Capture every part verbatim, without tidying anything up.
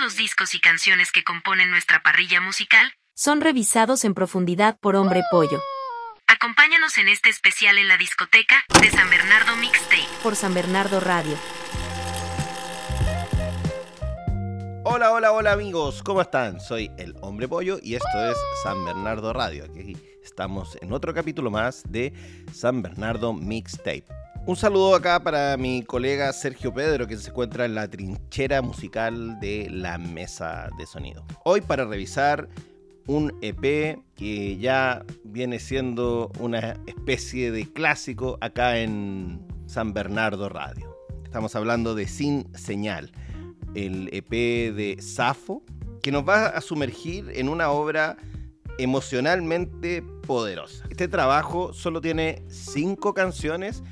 los discos y canciones que componen nuestra parrilla musical son revisados en profundidad por Hombre Pollo. Acompáñanos en este especial en la discoteca de San Bernardo Mixtape por San Bernardo Radio. Hola, hola, hola amigos, ¿cómo están? Soy el Hombre Pollo y esto es San Bernardo Radio. Aquí estamos en otro capítulo más de San Bernardo Mixtape. Un saludo acá para mi colega Sergio Pedro, que se encuentra en la trinchera musical de la mesa de sonido. Hoy para revisar un E P que ya viene siendo una especie de clásico acá en San Bernardo Radio. Estamos hablando de Sin Señal, el E P de Safo, que nos va a sumergir en una obra emocionalmente poderosa. Este trabajo solo tiene cinco canciones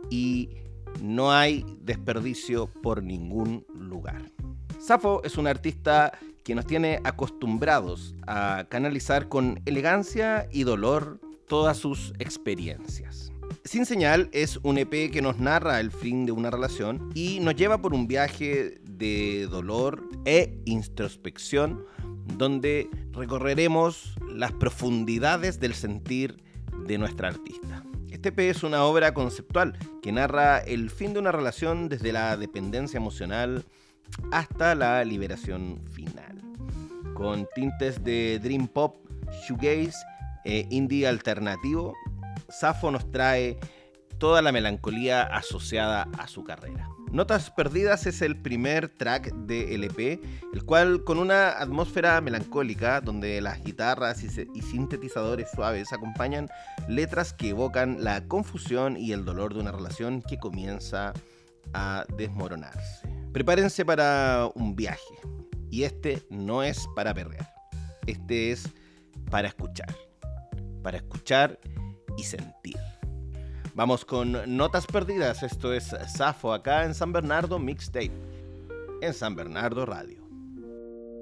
y no hay desperdicio por ningún lugar. Safo es un artista que nos tiene acostumbrados a canalizar con elegancia y dolor todas sus experiencias. Sin Señal es un E P que nos narra el fin de una relación y nos lleva por un viaje de dolor e introspección donde recorreremos las profundidades del sentir de nuestra artista. Este E P es una obra conceptual que narra el fin de una relación desde la dependencia emocional hasta la liberación final. Con tintes de dream pop, shoegaze e indie alternativo, Safo nos trae toda la melancolía asociada a su carrera. Notas Perdidas es el primer track del E P, el cual con una atmósfera melancólica donde las guitarras y sintetizadores suaves acompañan letras que evocan la confusión y el dolor de una relación que comienza a desmoronarse. Prepárense para un viaje, y este no es para perrear, este es para escuchar, para escuchar y sentir. Vamos con Notas Perdidas, esto es Safo acá en San Bernardo Mixtape, en San Bernardo Radio.